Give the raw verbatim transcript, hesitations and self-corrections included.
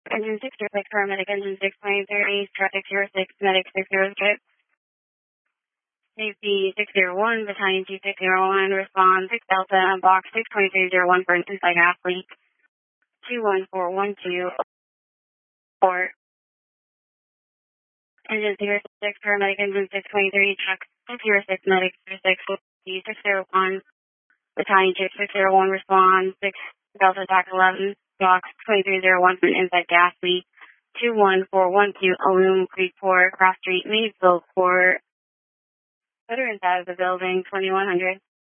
Engine six zero six, paramedic engine six twenty thirty, traffic zero six, medic six zero six. Safety six zero one, battalion two six zero one, respond six Delta, box six two three zero one for an inside half leak. two one four one two, port. Engine zero six, paramedic engine six twenty thirty, truck six zero six, medic zero six, six zero one, battalion two six zero one, respond six Delta, dock eleven, box two three zero one for an inside gas leak. two one four one two, Aluminum Creek Port, Cross Street, Maysville Port. Put her inside of the building, twenty-one hundred.